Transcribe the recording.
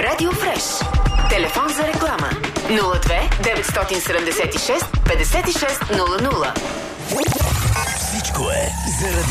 Радио Фреш. Телефон за реклама 02 976 5600. Всичко е заради